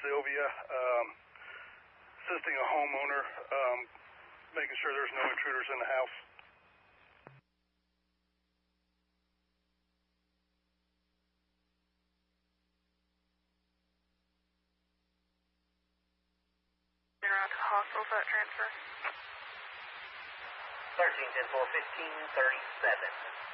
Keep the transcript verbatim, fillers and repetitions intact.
Sylvia, um, assisting a homeowner, um, making sure there's no intruders in the house. Around to the hospital for that transfer. thirteen ten four fifteen thirty-seven.